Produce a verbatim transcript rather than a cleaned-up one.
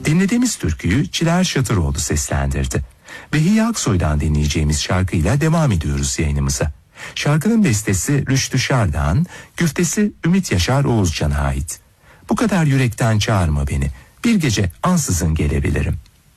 Dinlediğimiz türküyü Çiler Şatıroğlu seslendirdi. Behiye Aksoy'dan dinleyeceğimiz şarkıyla devam ediyoruz yayınımıza. Şarkının bestesi Rüştü Şardan, güftesi Ümit Yaşar Oğuzcan'a ait. Bu kadar yürekten çağırma beni, bir gece ansızın gelebilirim.